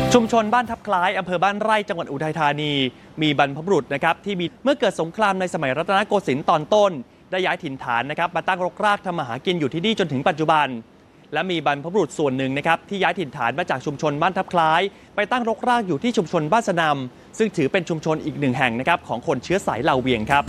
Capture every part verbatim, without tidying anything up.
ชุมชนบ้านทับคล้ายอำเภอบ้านไร่จังหวัดอุทัยธานีมีบรรพบุรุษนะครับที่มีเมื่อเกิดสงครามในสมัยรัตนโกสินทร์ตอนต้นได้ย้ายถิ่นฐานนะครับมาตั้งรกรากทำมาหากินอยู่ที่นี่จนถึงปัจจุบันและมีบรรพบุรุษส่วนหนึ่งนะครับที่ย้ายถิ่นฐานมาจากชุมชนบ้านทับคล้ายไปตั้งรกรากอยู่ที่ชุมชนบ้านสนามซึ่งถือเป็นชุมชนอีกหนึ่งแห่งนะครับของคนเชื้อสายเหล่าเวียงครับ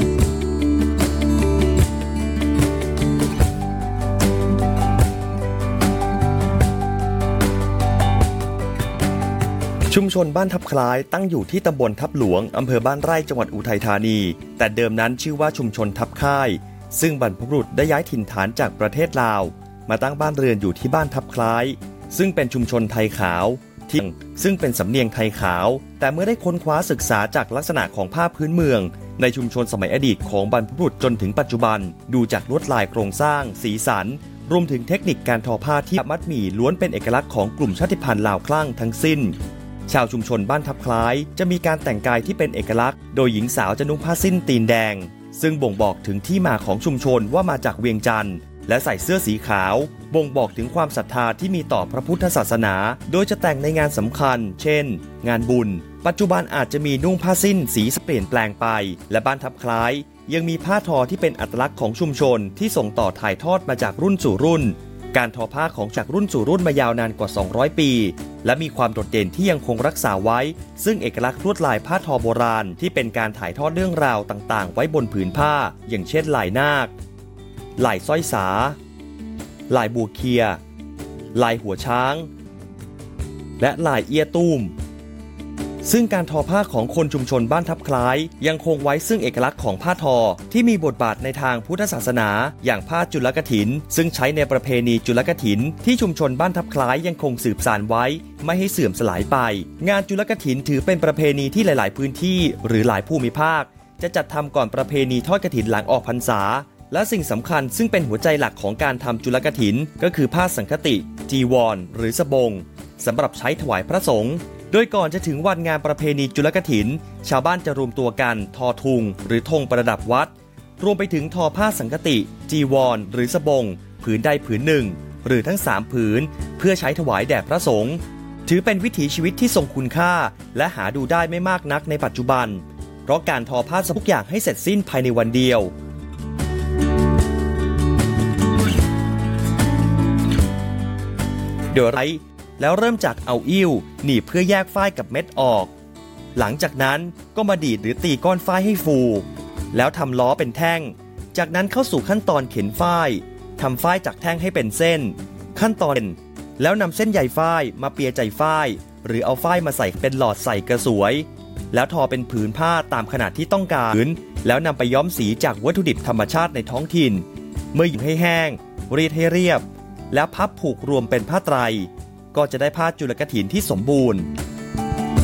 ชุมชนบ้านทับคล้ายตั้งอยู่ที่ตำบลทับหลวงอำเภอบ้านไร่จังหวัดอุทัยธานีแต่เดิมนั้นชื่อว่าชุมชนทับค่ายซึ่งบรรพบุรุษได้ย้ายถิ่นฐานจากประเทศลาวมาตั้งบ้านเรือนอยู่ที่บ้านทับคล้ายซึ่งเป็นชุมชนไทยขาวที่ซึ่งเป็นสำเนียงไทยขาวแต่เมื่อได้ค้นคว้าศึกษาจากลักษณะของผ้าพื้นเมืองในชุมชนสมัยอดีตของบรรพบุรุษจนถึงปัจจุบันดูจากลวดลายโครงสร้างสีสันรวมถึงเทคนิคการทอผ้าที่มัดหมี่ล้วนเป็นเอกลักษณ์ของกลุ่มชาติพันธุ์ลาวคลั่งทั้งสิ้นชาวชุมชนบ้านทับคล้ายจะมีการแต่งกายที่เป็นเอกลักษณ์โดยหญิงสาวจะนุ่งผ้าสิ้นตีนแดงซึ่งบ่งบอกถึงที่มาของชุมชนว่ามาจากเวียงจันทร์และใส่เสื้อสีขาวบ่งบอกถึงความศรัทธาที่มีต่อพระพุทธศาสนาโดยจะแต่งในงานสำคัญเช่นงานบุญปัจจุบันอาจจะมีนุ่งผ้าสิ้นสีเปลี่ยนแปลงไปและบ้านทับคล้ายยังมีผ้าทอที่เป็นอัตลักษณ์ของชุมชนที่ส่งต่อถ่ายทอดมาจากรุ่นสู่รุ่นการทอผ้าของจากรุ่นสู่รุ่นมายาวนานกว่าสองร้อยปีและมีความโดดเด่นที่ยังคงรักษาไว้ซึ่งเอกลักษณ์ลวดลายผ้าทอโบราณที่เป็นการถ่ายทอดเรื่องราวต่างๆไว้บนผืนผ้าอย่างเช่นลายนาคลายสร้อยสาลายบัวเคียลายหัวช้างและลายเอี้ยตุ้มซึ่งการทอผ้าของคนชุมชนบ้านทับคล้ายยังคงไว้ซึ่งเอกลักษณ์ของผ้าทอที่มีบทบาทในทางพุทธศาสนาอย่างผ้าจุลกฐินซึ่งใช้ในประเพณีจุลกฐินที่ชุมชนบ้านทับคล้ายยังคงสืบสานไว้ไม่ให้เสื่อมสลายไปงานจุลกฐินถือเป็นประเพณีที่หลายๆพื้นที่หรือหลายภูมิภาคจะจัดทำก่อนประเพณีทอดกฐินหลังออกพรรษาและสิ่งสำคัญซึ่งเป็นหัวใจหลักของการทำจุลกฐินก็คือผ้าสังคติจีวรหรือสบงสำหรับใช้ถวายพระสงฆ์โดยก่อนจะถึงวันงานประเพณีจุลกฐินชาวบ้านจะรวมตัวกันทอทุงหรือธงประดับวัดรวมไปถึงทอผ้าสังคติจีวรหรือสบงผืนใดผืนหนึ่งหรือทั้งสามผืนเพื่อใช้ถวายแด่พระสงฆ์ถือเป็นวิถีชีวิตที่ทรงคุณค่าและหาดูได้ไม่มากนักในปัจจุบันเพราะการทอผ้าทุกอย่างให้เสร็จสิ้นภายในวันเดียวโดยไรแล้วเริ่มจากเอาอิ่วหนีบเพื่อแยกฝ้ายกับเม็ดออกหลังจากนั้นก็มาดีดหรือตีก้อนฝ้ายให้ฟูแล้วทำล้อเป็นแท่งจากนั้นเข้าสู่ขั้นตอนเข็นฝ้ายทำฝ้ายจากแท่งให้เป็นเส้นขั้นตอนแล้วนำเส้นใยฝ้ายมาเปียใจฝ้ายหรือเอาฝ้ายมาใส่เป็นหลอดใส่กระสวยแล้วทอเป็นผืนผ้าตามขนาดที่ต้องการแล้วนำไปย้อมสีจากวัตถุดิบธรรมชาติในท้องถิ่นเมื่อหยิบให้แห้งรีดให้เรียบแล้วพับผูกรวมเป็นผ้าไตรก็จะได้ผ้าจุลกฐินที่สมบูรณ์